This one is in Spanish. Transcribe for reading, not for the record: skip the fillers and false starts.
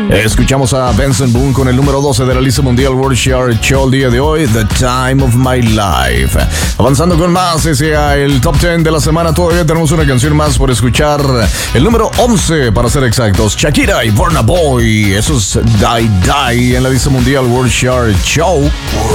Escuchamos a Benson Boone con el número 12 de la lista mundial World Chart Show el día de hoy, The Time of My Life. Avanzando con más hacia el Top 10 de la semana, todavía tenemos una canción más por escuchar. El número 11, para ser exactos, Shakira y Burna Boy. Eso es Die Die en la lista mundial World Chart Show.